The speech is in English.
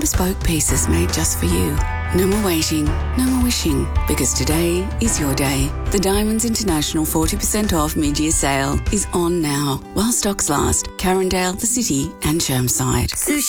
bespoke pieces made just for you. No more waiting, no more wishing, because today is your day. The Diamonds International 40% off mid-year sale is on now, while stocks last. Carindale, the City and Chermside.